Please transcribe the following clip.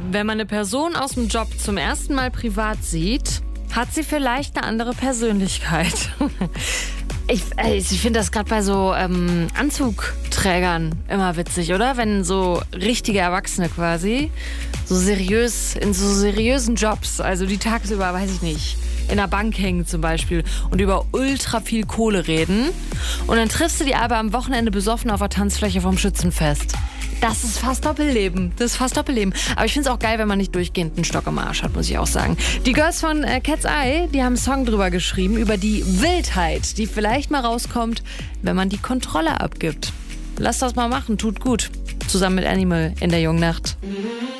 Wenn man eine Person aus dem Job zum ersten Mal privat sieht, hat sie vielleicht eine andere Persönlichkeit. Ich finde das gerade bei so Anzugträgern immer witzig, oder? Wenn so richtige Erwachsene quasi so seriös, in so seriösen Jobs, also die tagsüber, weiß ich nicht, in der Bank hängen zum Beispiel und über ultra viel Kohle reden. Und dann triffst du die aber am Wochenende besoffen auf der Tanzfläche vom Schützenfest. Das ist fast Doppelleben. Aber ich finde es auch geil, wenn man nicht durchgehend einen Stock im Arsch hat, muss ich auch sagen. Die Girls von Cat's Eye, die haben einen Song drüber geschrieben, über die Wildheit, die vielleicht mal rauskommt, wenn man die Kontrolle abgibt. Lasst das mal machen, tut gut. Zusammen mit Animal in der jungen Nacht.